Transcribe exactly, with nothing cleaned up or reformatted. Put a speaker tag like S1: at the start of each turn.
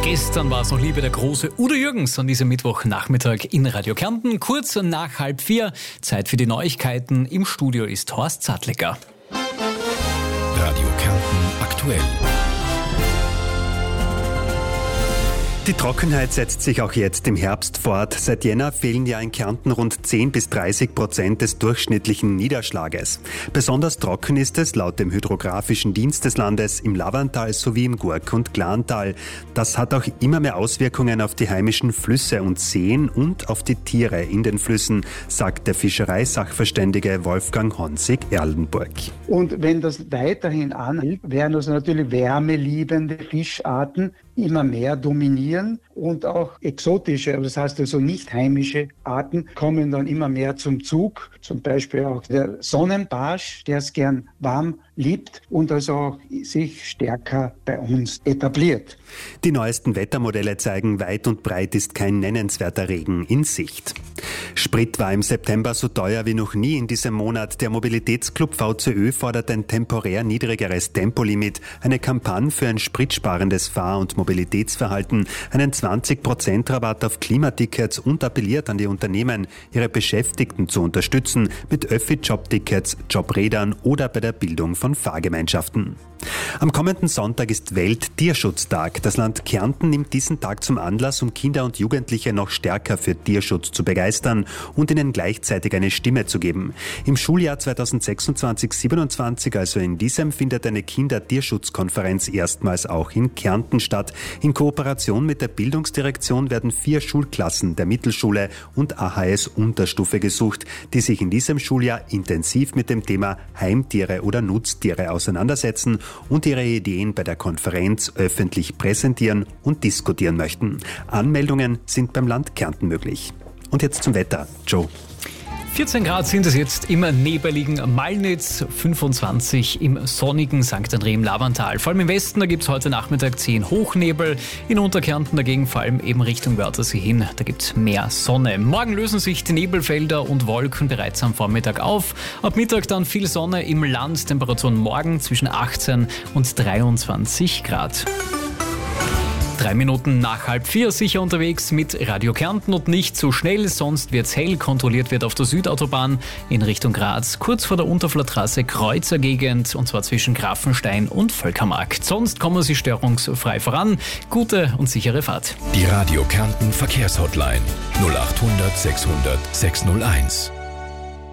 S1: Gestern war es noch Liebe der große Udo Jürgens an diesem Mittwochnachmittag in Radio Kärnten. Kurz nach halb vier, Zeit für die Neuigkeiten. Im Studio ist Horst Zadlecker.
S2: Radio Kärnten aktuell.
S3: Die Trockenheit setzt sich auch jetzt im Herbst fort. Seit Jänner fehlen ja in Kärnten rund zehn bis dreißig Prozent des durchschnittlichen Niederschlages. Besonders trocken ist es laut dem Hydrographischen Dienst des Landes im Lavantal sowie im Gurk- und Glantal. Das hat auch immer mehr Auswirkungen auf die heimischen Flüsse und Seen und auf die Tiere in den Flüssen, sagt der Fischereisachverständige Wolfgang Honsig-Erlenburg.
S4: Und wenn das weiterhin anhält, werden also natürlich wärmeliebende Fischarten immer mehr dominieren und auch exotische, das heißt also nicht heimische Arten kommen dann immer mehr zum Zug. Zum Beispiel auch der Sonnenbarsch, der es gern warm liebt und also auch sich stärker bei uns etabliert.
S3: Die neuesten Wettermodelle zeigen, weit und breit ist kein nennenswerter Regen in Sicht. Sprit war im September so teuer wie noch nie in diesem Monat. Der Mobilitätsclub V C Ö fordert ein temporär niedrigeres Tempolimit, eine Kampagne für ein spritsparendes Fahr- und Mobilitätsverhalten, einen zwanzig Prozent Rabatt auf Klimatickets und appelliert an die Unternehmen, ihre Beschäftigten zu unterstützen mit Öffi-Jobtickets, Jobrädern oder bei der Bildung von Fahrgemeinschaften. Am kommenden Sonntag ist Welt-Tierschutztag. Das Land Kärnten nimmt diesen Tag zum Anlass, um Kinder und Jugendliche noch stärker für Tierschutz zu begeistern und ihnen gleichzeitig eine Stimme zu geben. Im Schuljahr zweitausendsechsundzwanzig siebenundzwanzig, also in diesem, findet eine Kinder-Tierschutzkonferenz erstmals auch in Kärnten statt. In Kooperation mit der Bildungsdirektion werden vier Schulklassen der Mittelschule und A H S-Unterstufe gesucht, die sich in diesem Schuljahr intensiv mit dem Thema Heimtiere oder Nutztiere auseinandersetzen und ihre Ideen bei der Konferenz öffentlich präsentieren und diskutieren möchten. Anmeldungen sind beim Land Kärnten möglich. Und jetzt zum Wetter. Joe.
S1: vierzehn Grad sind es jetzt im nebeligen Malnitz, fünfundzwanzig im sonnigen Sankt André im Lavantal. Vor allem im Westen, da gibt es heute Nachmittag zehn Hochnebel. In Unterkärnten dagegen vor allem eben Richtung Wörthersee hin, da gibt es mehr Sonne. Morgen lösen sich die Nebelfelder und Wolken bereits am Vormittag auf. Ab Mittag dann viel Sonne im Land, Temperaturen morgen zwischen achtzehn und dreiundzwanzig Grad. Drei Minuten nach halb vier, sicher unterwegs mit Radio Kärnten und nicht zu schnell, sonst wird's hell. Kontrolliert wird auf der Südautobahn in Richtung Graz, kurz vor der Unterflatrasse Kreuzergegend, und zwar zwischen Grafenstein und Völkermarkt. Sonst kommen Sie störungsfrei voran. Gute und sichere Fahrt.
S2: Die Radio Kärnten Verkehrshotline null acht hundert sechshundert sechshunderteins.